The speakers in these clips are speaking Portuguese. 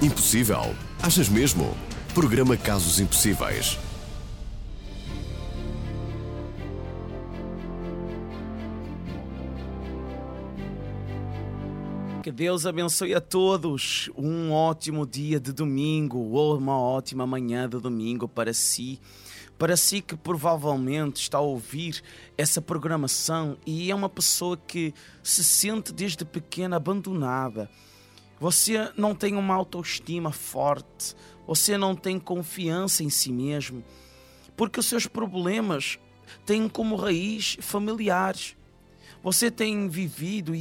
Impossível? Achas mesmo? Programa Casos Impossíveis. Que Deus abençoe a todos. Um ótimo dia de domingo ou uma ótima manhã de domingo para si. Para si que provavelmente está a ouvir essa programação e é uma pessoa que se sente desde pequena abandonada. Você não tem uma autoestima forte. Você não tem confiança em si mesmo. Porque os seus problemas têm como raiz familiares. Você tem vivido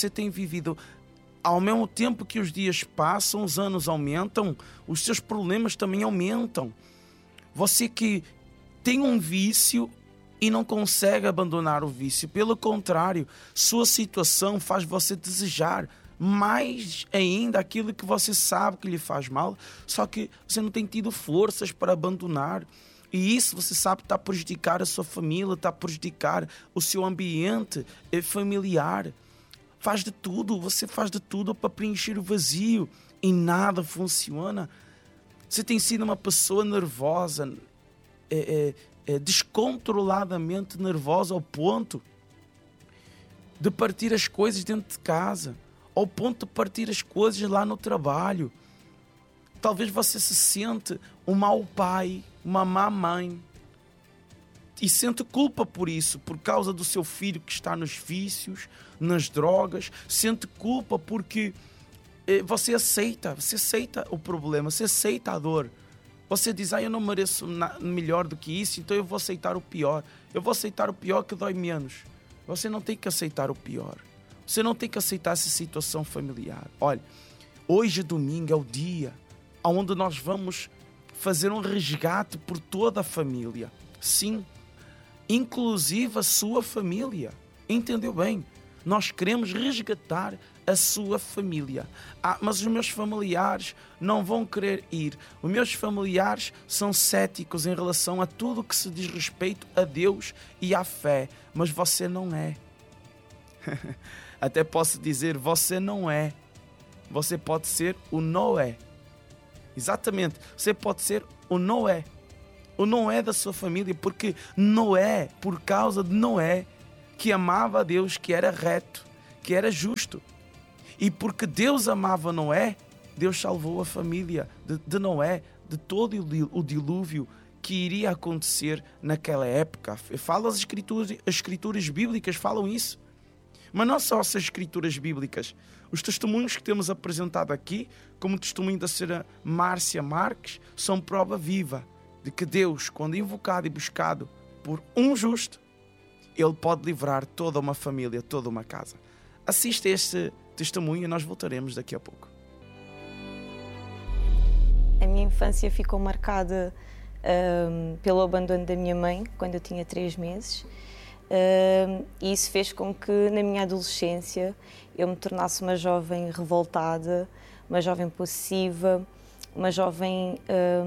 ao mesmo tempo que os dias passam, os anos aumentam, os seus problemas também aumentam. Você que tem um vício e não consegue abandonar o vício. Pelo contrário, sua situação faz você desejar mais ainda aquilo que você sabe que lhe faz mal, só que você não tem tido forças para abandonar. E isso você sabe está a prejudicar a sua família, está a prejudicar o seu ambiente familiar. Você faz de tudo para preencher o vazio e nada funciona. Você tem sido uma pessoa nervosa, descontroladamente nervosa ao ponto de partir as coisas dentro de casa, ao ponto de partir as coisas lá no trabalho. Talvez você se sente um mau pai, uma má mãe e sente culpa por isso, por causa do seu filho que está nos vícios, nas drogas. Sente culpa porque você aceita o problema, você aceita a dor. Você diz, eu não mereço melhor do que isso, então eu vou aceitar o pior. Eu vou aceitar o pior que dói menos. Você não tem que aceitar o pior. Você não tem que aceitar essa situação familiar. Olha, hoje domingo é o dia onde nós vamos fazer um resgate por toda a família. Sim, inclusive a sua família. Entendeu bem? Nós queremos resgatar a sua família. Mas os meus familiares não vão querer ir. Os meus familiares são céticos em relação a tudo que se diz respeito a Deus e à fé. Mas você não é. Até posso dizer, você não é. Você pode ser o Noé. Exatamente. Você pode ser o Noé. O Noé da sua família. Porque Noé, por causa de Noé, que amava a Deus, que era reto, que era justo. E porque Deus amava Noé, Deus salvou a família de Noé, de todo o dilúvio que iria acontecer naquela época. As escrituras bíblicas falam isso. Mas não só as escrituras bíblicas. Os testemunhos que temos apresentado aqui, como o testemunho da senhora Márcia Marques, são prova viva de que Deus, quando invocado e buscado por um justo, Ele pode livrar toda uma família, toda uma casa. Assista este testemunho e nós voltaremos daqui a pouco. A minha infância ficou marcada pelo abandono da minha mãe, quando eu tinha 3 meses. E isso fez com que, na minha adolescência, eu me tornasse uma jovem revoltada, uma jovem possessiva, uma jovem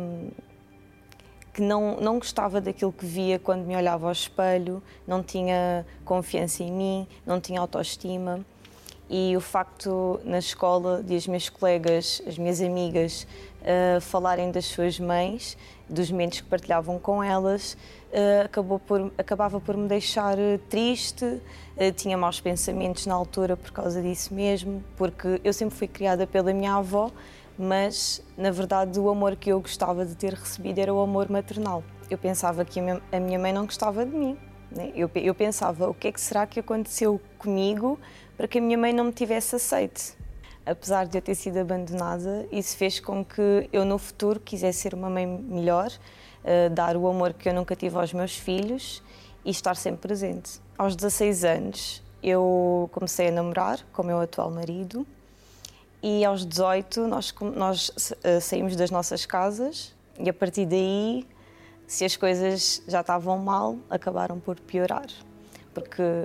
que não gostava daquilo que via quando me olhava ao espelho, não tinha confiança em mim, não tinha autoestima. E o facto, na escola, de as minhas colegas, as minhas amigas, falarem das suas mães, dos momentos que partilhavam com elas, acabava por me deixar triste. Tinha maus pensamentos na altura por causa disso mesmo, porque eu sempre fui criada pela minha avó, mas, na verdade, o amor que eu gostava de ter recebido era o amor maternal. Eu pensava que a minha mãe não gostava de mim, né? Eu pensava, o que é que será que aconteceu comigo para que a minha mãe não me tivesse aceite? Apesar de eu ter sido abandonada, isso fez com que eu, no futuro, quisesse ser uma mãe melhor, dar o amor que eu nunca tive aos meus filhos e estar sempre presente. Aos 16 anos, eu comecei a namorar com o meu atual marido. E aos 18 nós saímos das nossas casas e a partir daí, se as coisas já estavam mal, acabaram por piorar. Porque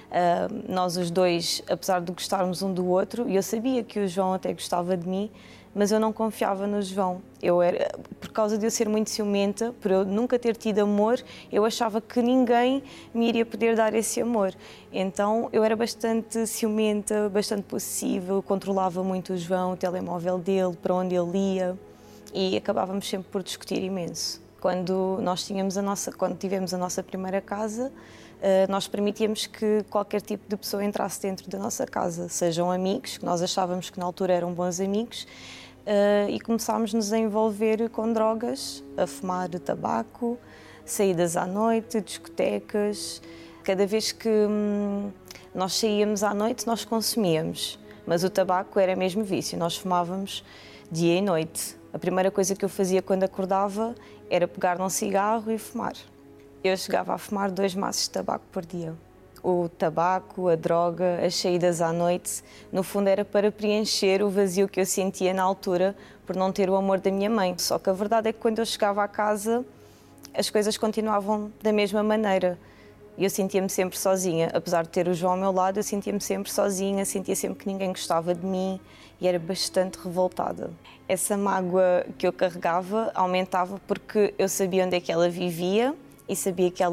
Nós os dois, apesar de gostarmos um do outro, e eu sabia que o João até gostava de mim, mas eu não confiava no João. Por causa de eu ser muito ciumenta, por eu nunca ter tido amor, eu achava que ninguém me iria poder dar esse amor. Então eu era bastante ciumenta, bastante possessiva, controlava muito o João, o telemóvel dele, para onde ele ia, e acabávamos sempre por discutir imenso. Quando tivemos a nossa primeira casa, nós permitíamos que qualquer tipo de pessoa entrasse dentro da nossa casa, sejam amigos, que nós achávamos que na altura eram bons amigos, e começámos-nos a envolver com drogas, a fumar tabaco, saídas à noite, discotecas. Cada vez que nós saíamos à noite, nós consumíamos, mas o tabaco era mesmo vício, nós fumávamos dia e noite. A primeira coisa que eu fazia quando acordava era pegar num cigarro e fumar. Eu chegava a fumar 2 maços de tabaco por dia. O tabaco, a droga, as saídas à noite, no fundo era para preencher o vazio que eu sentia na altura por não ter o amor da minha mãe. Só que a verdade é que quando eu chegava à casa, as coisas continuavam da mesma maneira. E eu sentia-me sempre sozinha. Apesar de ter o João ao meu lado, eu sentia-me sempre sozinha, sentia sempre que ninguém gostava de mim e era bastante revoltada. Essa mágoa que eu carregava aumentava porque eu sabia onde é que ela vivia e sabia que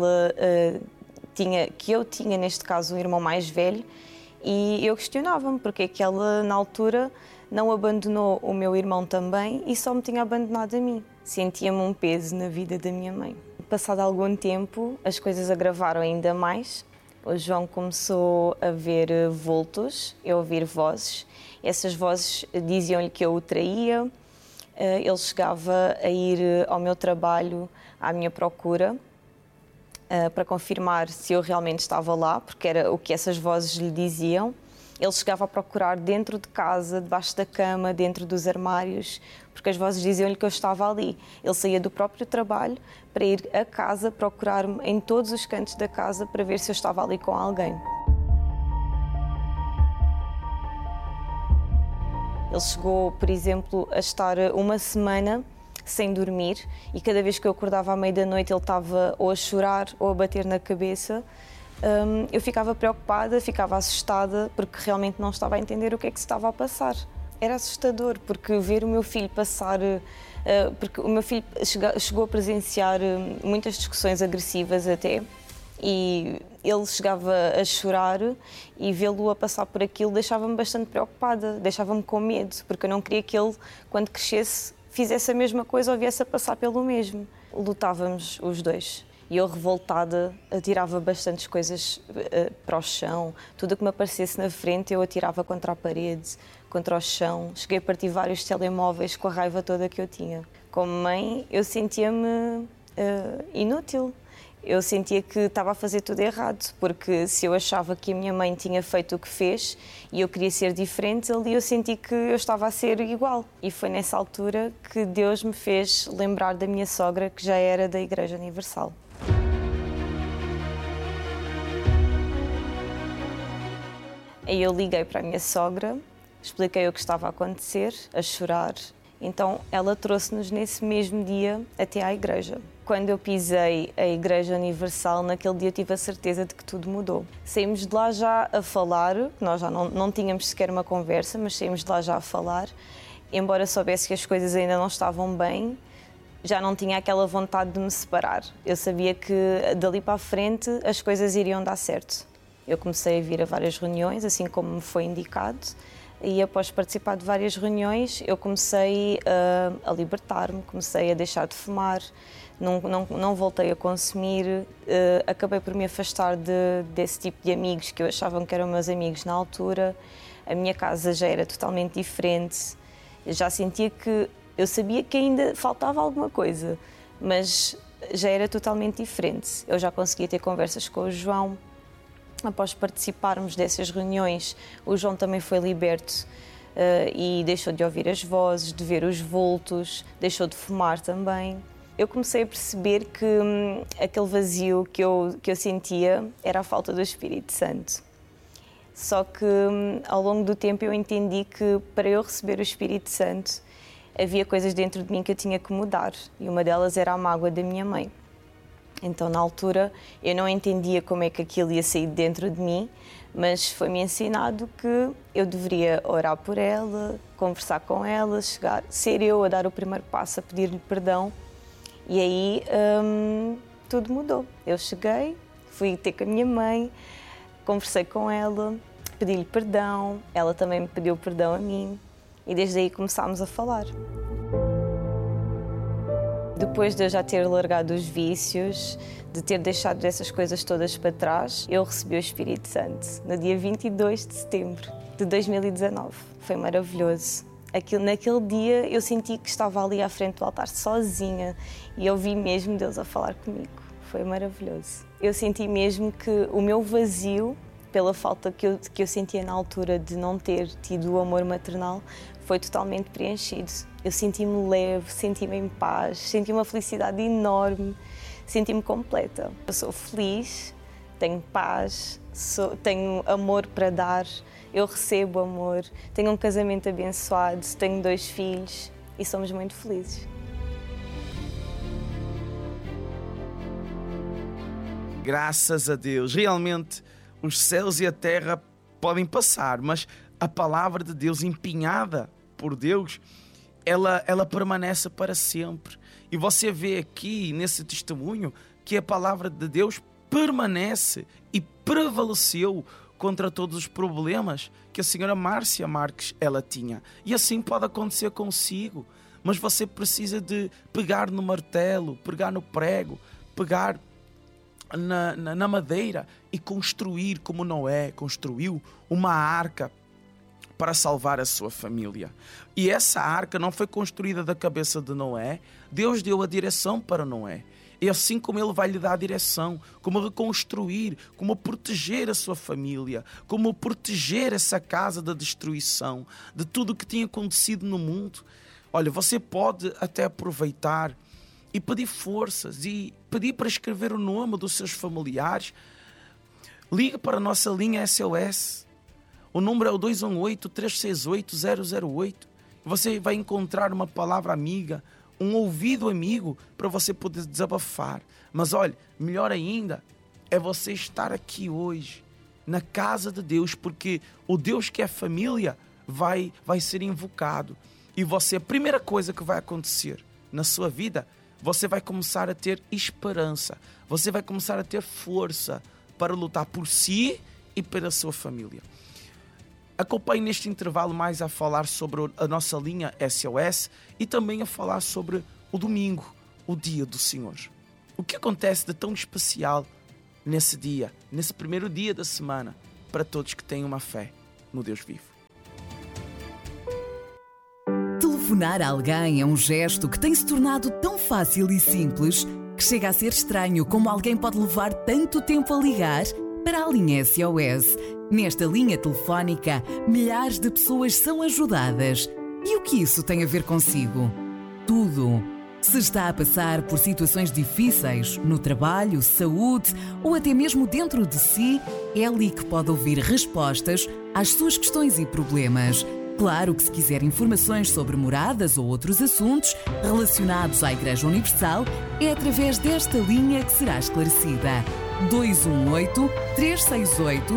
eu tinha, neste caso, um irmão mais velho, e eu questionava-me porque é que ela, na altura, não abandonou o meu irmão também e só me tinha abandonado a mim. Sentia-me um peso na vida da minha mãe. Passado algum tempo, as coisas agravaram ainda mais. O João começou a ver vultos, a ouvir vozes. Essas vozes diziam-lhe que eu o traía. Ele chegava a ir ao meu trabalho à minha procura, para confirmar se eu realmente estava lá, porque era o que essas vozes lhe diziam. Ele chegava a procurar dentro de casa, debaixo da cama, dentro dos armários, porque as vozes diziam-lhe que eu estava ali. Ele saía do próprio trabalho para ir a casa, procurar-me em todos os cantos da casa para ver se eu estava ali com alguém. Ele chegou, por exemplo, a estar 1 semana sem dormir, e cada vez que eu acordava à meia-da-noite ele estava ou a chorar ou a bater na cabeça. Eu ficava preocupada, ficava assustada, porque realmente não estava a entender o que é que se estava a passar. Era assustador, porque ver o meu filho passar... Porque o meu filho chegou a presenciar muitas discussões agressivas até, e ele chegava a chorar, e vê-lo a passar por aquilo deixava-me bastante preocupada, deixava-me com medo, porque eu não queria que ele, quando crescesse, fizesse a mesma coisa ou viesse a passar pelo mesmo. Lutávamos os dois. E eu, revoltada, atirava bastantes coisas para o chão. Tudo o que me aparecesse na frente eu atirava contra a parede, contra o chão. Cheguei a partir vários telemóveis com a raiva toda que eu tinha. Como mãe, eu sentia-me inútil. Eu sentia que estava a fazer tudo errado, porque se eu achava que a minha mãe tinha feito o que fez e eu queria ser diferente, ali eu senti que eu estava a ser igual. E foi nessa altura que Deus me fez lembrar da minha sogra, que já era da Igreja Universal. Aí eu liguei para a minha sogra, expliquei o que estava a acontecer, a chorar. Então ela trouxe-nos nesse mesmo dia até à igreja. Quando eu pisei a Igreja Universal, naquele dia eu tive a certeza de que tudo mudou. Saímos de lá já a falar, nós já não tínhamos sequer uma conversa, mas saímos de lá já a falar. Embora soubesse que as coisas ainda não estavam bem, já não tinha aquela vontade de me separar. Eu sabia que dali para a frente as coisas iriam dar certo. Eu comecei a vir a várias reuniões, assim como me foi indicado, e após participar de várias reuniões eu comecei a libertar-me, comecei a deixar de fumar, não voltei a consumir, acabei por me afastar desse tipo de amigos que eu achava que eram meus amigos na altura. A minha casa já era totalmente diferente, eu já sentia que... Eu sabia que ainda faltava alguma coisa, mas já era totalmente diferente. Eu já conseguia ter conversas com o João. Após participarmos dessas reuniões, o João também foi liberto e deixou de ouvir as vozes, de ver os vultos, deixou de fumar também. Eu comecei a perceber que aquele vazio que eu sentia era a falta do Espírito Santo. Só que ao longo do tempo eu entendi que para eu receber o Espírito Santo havia coisas dentro de mim que eu tinha que mudar, e uma delas era a mágoa da minha mãe. Então, na altura, eu não entendia como é que aquilo ia sair dentro de mim, mas foi-me ensinado que eu deveria orar por ela, conversar com ela, ser eu a dar o primeiro passo, a pedir-lhe perdão. E aí tudo mudou. Eu cheguei, fui ter com a minha mãe, conversei com ela, pedi-lhe perdão, ela também me pediu perdão a mim e desde aí começámos a falar. Depois de eu já ter largado os vícios, de ter deixado essas coisas todas para trás, eu recebi o Espírito Santo no dia 22 de setembro de 2019. Foi maravilhoso. Naquele dia eu senti que estava ali à frente do altar sozinha e eu vi mesmo Deus a falar comigo. Foi maravilhoso. Eu senti mesmo que o meu vazio, pela falta que eu sentia na altura de não ter tido o amor maternal, foi totalmente preenchido. Eu senti-me leve, senti-me em paz, senti uma felicidade enorme, senti-me completa. Eu sou feliz, tenho paz, tenho amor para dar, eu recebo amor, tenho um casamento abençoado, tenho 2 filhos e somos muito felizes. Graças a Deus. Realmente, os céus e a terra podem passar, mas a palavra de Deus, empenhada por Deus, ela permanece para sempre. E você vê aqui, nesse testemunho, que a palavra de Deus permanece e prevaleceu contra todos os problemas que a senhora Márcia Marques ela tinha. E assim pode acontecer consigo. Mas você precisa de pegar no martelo, pegar no prego, pegar na madeira e construir, como Noé construiu, uma arca para salvar a sua família. E essa arca não foi construída da cabeça de Noé. Deus deu a direção para Noé. E assim como Ele vai lhe dar a direção, como reconstruir, como proteger a sua família, como proteger essa casa da destruição, de tudo o que tinha acontecido no mundo. Olha, você pode até aproveitar e pedir forças e pedir para escrever o nome dos seus familiares. Liga para a nossa linha SOS. O número é o 218-368-008. Você vai encontrar uma palavra amiga, um ouvido amigo para você poder desabafar. Mas olha, melhor ainda é você estar aqui hoje, na casa de Deus, porque o Deus que é família vai ser invocado. E você, a primeira coisa que vai acontecer na sua vida, você vai começar a ter esperança. Você vai começar a ter força para lutar por si e pela sua família. Acompanhe neste intervalo mais a falar sobre a nossa linha SOS e também a falar sobre o domingo, o dia do Senhor. O que acontece de tão especial nesse dia, nesse primeiro dia da semana, para todos que têm uma fé no Deus vivo. Telefonar a alguém é um gesto que tem se tornado tão fácil e simples que chega a ser estranho como alguém pode levar tanto tempo a ligar para a linha SOS. Nesta linha telefónica, milhares de pessoas são ajudadas. E o que isso tem a ver consigo? Tudo. Se está a passar por situações difíceis, no trabalho, saúde ou até mesmo dentro de si, é ali que pode ouvir respostas às suas questões e problemas. Claro que se quiser informações sobre moradas ou outros assuntos relacionados à Igreja Universal, é através desta linha que será esclarecida. 218-368-008.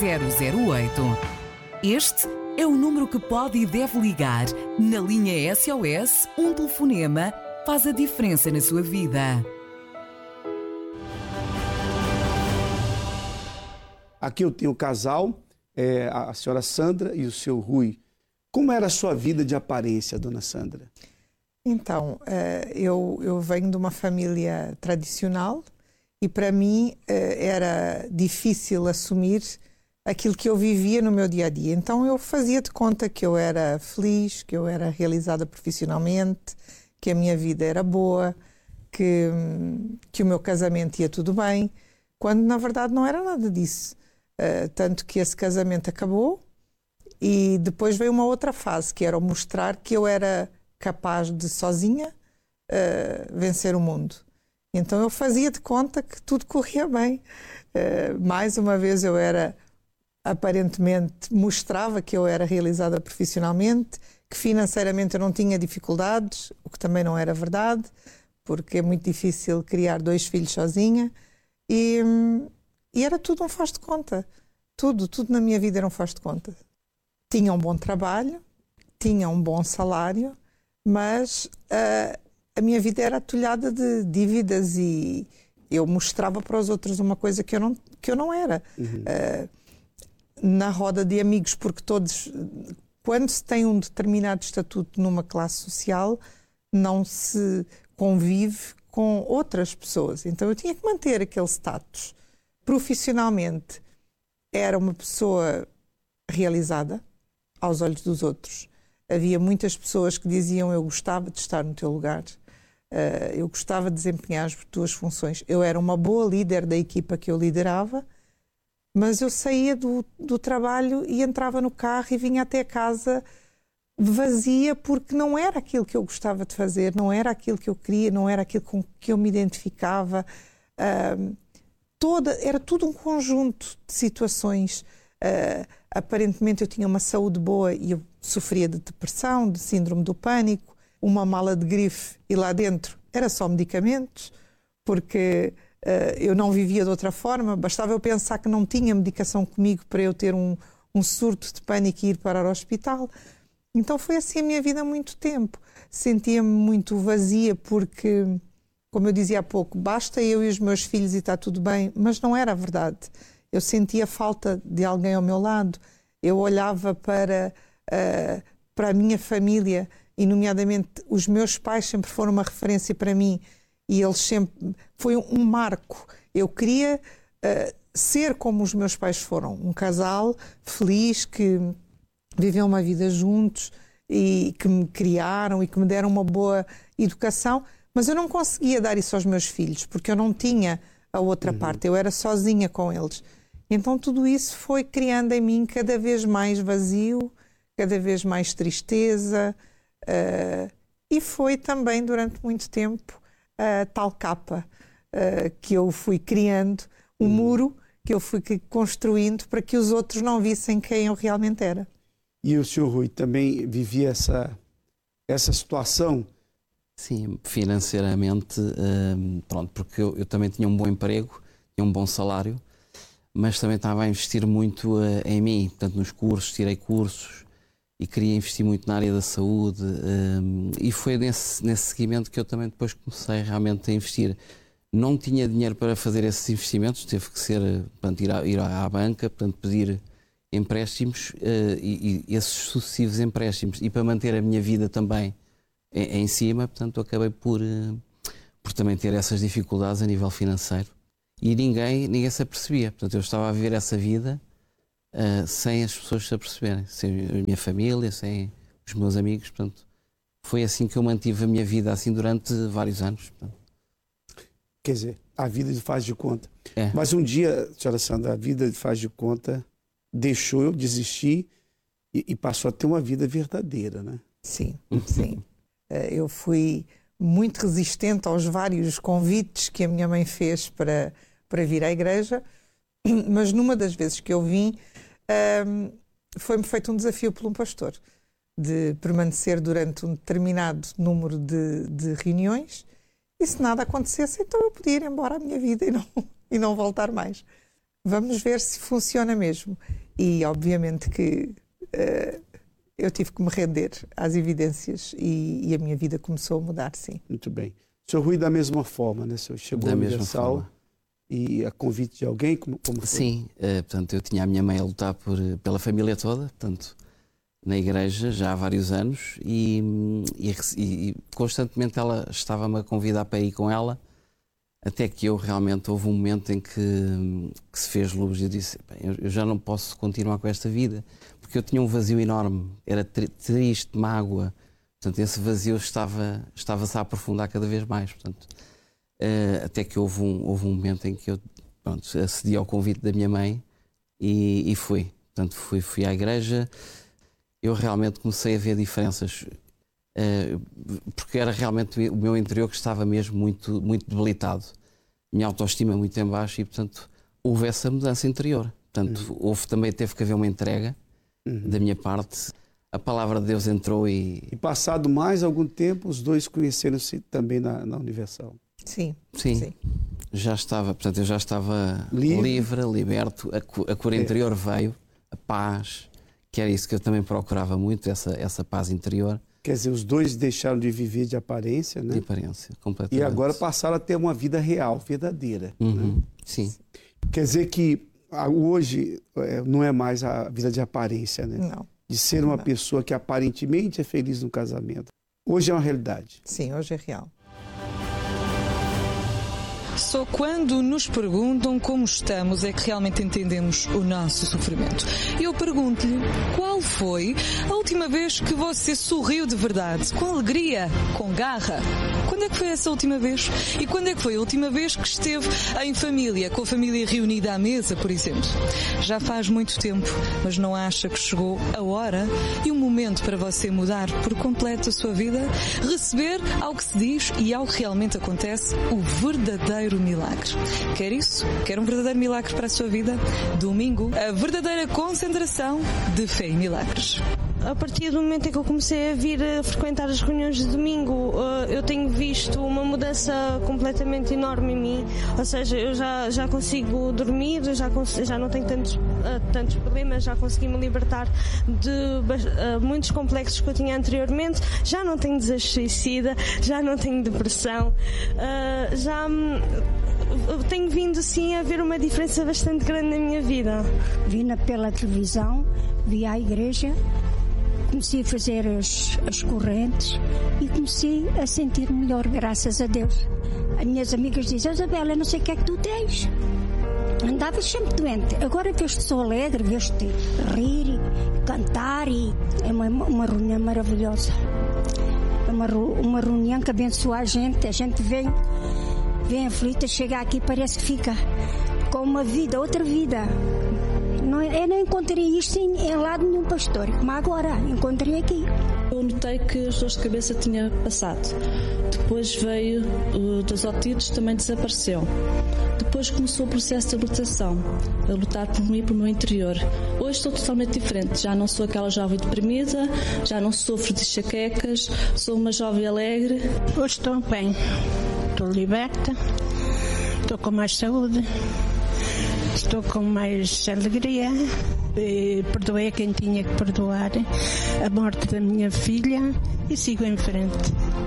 Este é o número que pode e deve ligar. Na linha SOS, um telefonema faz a diferença na sua vida. Aqui eu tenho o casal, a senhora Sandra e o seu Rui. Como era a sua vida de aparência, dona Sandra? Então, eu venho de uma família tradicional e para mim era difícil assumir aquilo que eu vivia no meu dia a dia. Então eu fazia de conta que eu era feliz, que eu era realizada profissionalmente, que a minha vida era boa, que o meu casamento ia tudo bem, quando na verdade não era nada disso. Tanto que esse casamento acabou e depois veio uma outra fase, que era mostrar que eu era capaz de sozinha vencer o mundo. Então eu fazia de conta que tudo corria bem. Mais uma vez eu aparentemente mostrava que eu era realizada profissionalmente, que financeiramente eu não tinha dificuldades, o que também não era verdade, porque é muito difícil criar 2 filhos sozinha. E era tudo um faz de conta. Tudo na minha vida era um faz de conta. Tinha um bom trabalho, tinha um bom salário, mas a minha vida era atulhada de dívidas e eu mostrava para os outros uma coisa que eu não era. Na roda de amigos, porque todos, quando se tem um determinado estatuto numa classe social, não se convive com outras pessoas. Então eu tinha que manter aquele status. Profissionalmente, era uma pessoa realizada aos olhos dos outros. Havia muitas pessoas que diziam: eu gostava de estar no teu lugar, eu gostava de desempenhar as tuas funções. Eu era uma boa líder da equipa que eu liderava, mas eu saía do trabalho e entrava no carro e vinha até casa vazia, porque não era aquilo que eu gostava de fazer, não era aquilo que eu queria, não era aquilo com que eu me identificava. Era tudo um conjunto de situações. Aparentemente eu tinha uma saúde boa e eu sofria de depressão, de síndrome do pânico, uma mala de grife e lá dentro era só medicamentos, porque eu não vivia de outra forma. Bastava eu pensar que não tinha medicação comigo para eu ter um surto de pânico e ir para o hospital. Então foi assim a minha vida há muito tempo. Sentia-me muito vazia porque, como eu dizia há pouco, basta eu e os meus filhos e está tudo bem, mas não era a verdade. Eu sentia falta de alguém ao meu lado. Eu olhava para a minha família e, nomeadamente, os meus pais sempre foram uma referência para mim e eles sempre... Foi um marco. Eu queria ser como os meus pais foram. Um casal feliz que viveu uma vida juntos e que me criaram e que me deram uma boa educação, mas eu não conseguia dar isso aos meus filhos porque eu não tinha a outra parte. Eu era sozinha com eles. Então tudo isso foi criando em mim cada vez mais vazio, cada vez mais tristeza, e foi também durante muito tempo a tal capa que eu fui criando, um muro que eu fui construindo para que os outros não vissem quem eu realmente era. E o senhor Rui também vivia essa situação? Sim, financeiramente, pronto, porque eu também tinha um bom emprego, tinha um bom salário, mas também estava a investir muito em mim, portanto nos cursos, tirei cursos e queria investir muito na área da saúde, e foi nesse seguimento que eu também depois comecei realmente a investir. Não tinha dinheiro para fazer esses investimentos, teve que ser, portanto, ir à banca, portanto, pedir empréstimos e esses sucessivos empréstimos, e para manter a minha vida também em cima, portanto, acabei por também ter essas dificuldades a nível financeiro. E ninguém se apercebia. Portanto, eu estava a viver essa vida sem as pessoas se aperceberem, sem a minha família, sem os meus amigos. Portanto, foi assim que eu mantive a minha vida assim durante vários anos. Portanto. Quer dizer, a vida de faz de conta. É. Mas um dia, senhora Sandra, a vida de faz de conta deixou eu desistir e passou a ter uma vida verdadeira, né? Sim, sim. Eu fui muito resistente aos vários convites que a minha mãe fez para vir à igreja, mas numa das vezes que eu vim, foi-me feito um desafio por um pastor de permanecer durante um determinado número de reuniões, e se nada acontecesse, então eu podia ir embora à minha vida e não voltar mais. Vamos ver se funciona mesmo. E obviamente que eu tive que me render às evidências e a minha vida começou a mudar, sim. Muito bem. O senhor Rui, da mesma forma, né? O senhor chegou da à mesma Universal forma. E a convite de alguém, como foi? Sim, portanto, eu tinha a minha mãe a lutar pela família toda, portanto, na igreja já há vários anos, e constantemente ela estava-me a convidar para ir com ela, até que eu realmente houve um momento em que se fez luz e eu disse: eu já não posso continuar com esta vida, porque eu tinha um vazio enorme, era triste, mágoa, portanto esse vazio estava-se a aprofundar cada vez mais, portanto, até que houve um momento em que eu, pronto, acedi ao convite da minha mãe e fui, portanto fui à igreja. Eu realmente comecei a ver diferenças, porque era realmente o meu interior que estava mesmo muito, muito debilitado, minha autoestima muito em baixo, e portanto houve essa mudança interior. Portanto, teve que haver uma entrega da minha parte. a palavra de Deus entrou E passado mais algum tempo, os dois conheceram-se também na Universal. Sim. já estava, portanto, eu já estava livre, liberto, a cura interior veio, a paz, que era isso que eu também procurava muito, essa paz interior. Quer dizer, os dois deixaram de viver de aparência, né? De aparência, completamente. E agora passaram a ter uma vida real, verdadeira. Né? Sim. Quer dizer que hoje não é mais a vida de aparência, né? Não. De ser uma pessoa que aparentemente é feliz no casamento. Hoje é uma realidade. Sim, hoje é real. Só quando nos perguntam como estamos é que realmente entendemos o nosso sofrimento. Eu pergunto-lhe, qual foi a última vez que você sorriu de verdade, com alegria, com garra? Quando é que foi essa última vez? E quando é que foi a última vez que esteve em família, com a família reunida à mesa, por exemplo? Já faz muito tempo, mas não acha que chegou a hora e o momento para você mudar por completo a sua vida? Receber ao que se diz e ao que realmente acontece o verdadeiro milagre. Quer isso? Quer um verdadeiro milagre para a sua vida? Domingo, a verdadeira concentração de fé e milagres. A partir do momento em que eu comecei a vir a frequentar as reuniões de domingo, eu tenho visto uma mudança completamente enorme em mim. Ou seja, eu já consigo dormir, já não tenho tantos problemas, já consegui me libertar de muitos complexos que eu tinha anteriormente, já não tenho desejo suicida, já não tenho depressão, tenho vindo sim a ver uma diferença bastante grande na minha vida. Vi pela televisão, vi à igreja, comecei a fazer as correntes e comecei a sentir melhor, graças a Deus. As minhas amigas dizem: Isabela, eu não sei o que é que tu tens. Andavas sempre doente. Agora vejo-te só alegre, vejo-te rir, cantar, e é uma reunião maravilhosa. É uma reunião que abençoa a gente vem aflita, chega aqui, parece que fica com uma vida, outra vida. Eu não encontrei isto em lado nenhum pastor, como agora encontrei aqui. Eu notei que as dores de cabeça tinha passado. Depois veio das otites, também desapareceu. Depois começou o processo de libertação, a lutar por mim e pelo meu interior. Hoje estou totalmente diferente. Já não sou aquela jovem deprimida, já não sofro de enxaquecas, sou uma jovem alegre. Hoje estou bem, estou liberta, estou com mais saúde. Estou com mais alegria, perdoei quem tinha que perdoar, a morte da minha filha, e sigo em frente.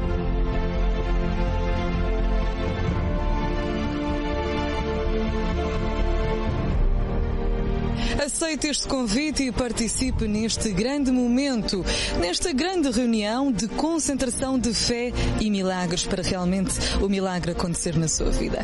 Aceite este convite e participe neste grande momento, nesta grande reunião de concentração de fé e milagres, para realmente o milagre acontecer na sua vida.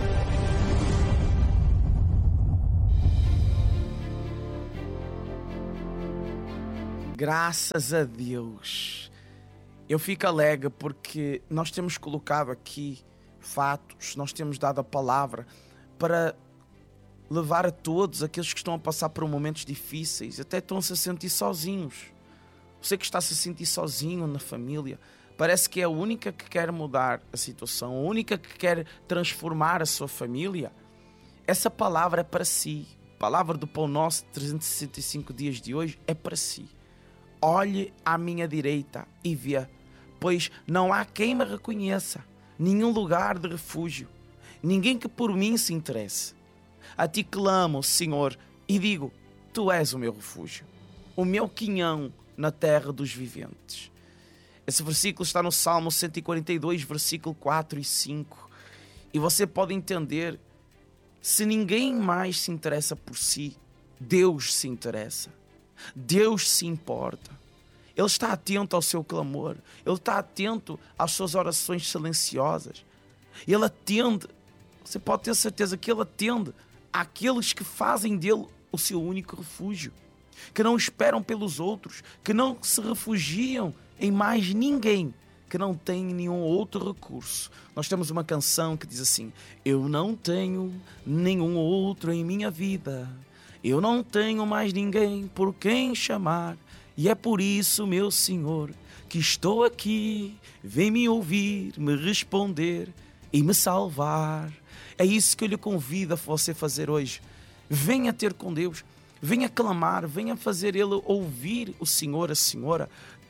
Graças a Deus. Eu fico alegre porque nós temos colocado aqui fatos, nós temos dado a palavra para levar a todos aqueles que estão a passar por momentos difíceis, até estão-se a sentir sozinhos. Você que está a se sentir sozinho na família, parece que é a única que quer mudar a situação, a única que quer transformar a sua família. Essa palavra é para si. A palavra do Pão Nosso, 365 dias de hoje, é para si. Olhe à minha direita e vê, pois não há quem me reconheça, nenhum lugar de refúgio, ninguém que por mim se interesse. A ti clamo, Senhor, e digo: tu és o meu refúgio, o meu quinhão na terra dos viventes. Esse versículo está no Salmo 142, versículo 4 e 5. E você pode entender, se ninguém mais se interessa por si, Deus se interessa. Deus se importa. Ele está atento ao seu clamor. Ele está atento às suas orações silenciosas. Ele atende, você pode ter certeza que Ele atende àqueles que fazem dele o seu único refúgio, que não esperam pelos outros, que não se refugiam em mais ninguém, que não tem nenhum outro recurso. Nós temos uma canção que diz assim: eu não tenho nenhum outro em minha vida, eu não tenho mais ninguém por quem chamar, e é por isso, meu Senhor, que estou aqui. Vem me ouvir, me responder e me salvar. É isso que eu lhe convido a você fazer hoje. Venha ter com Deus, venha clamar, venha fazer Ele ouvir o Senhor, a Senhora.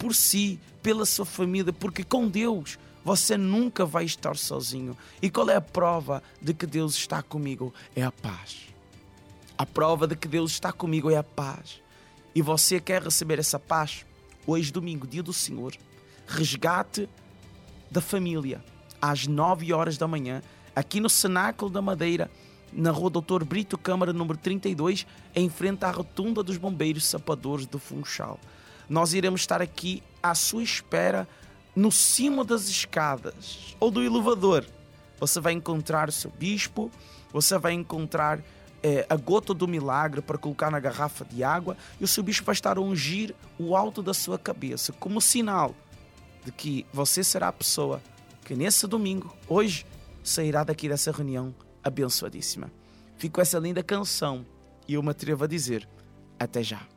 por si, pela sua família, porque com Deus você nunca vai estar sozinho. E qual é a prova de que Deus está comigo? É a paz. A prova de que Deus está comigo é a paz. E você quer receber essa paz? Hoje, domingo, dia do Senhor, resgate da família, às 9 horas da manhã, aqui no Cenáculo da Madeira, na rua Doutor Brito Câmara, número 32, em frente à rotunda dos bombeiros sapadores do Funchal. Nós iremos estar aqui à sua espera, no cimo das escadas ou do elevador. Você vai encontrar o seu bispo, você vai encontrar a gota do milagre para colocar na garrafa de água, e o seu bispo vai estar a ungir o alto da sua cabeça, como sinal de que você será a pessoa que nesse domingo, hoje, sairá daqui dessa reunião abençoadíssima. Fico com essa linda canção e eu me atrevo a dizer, até já.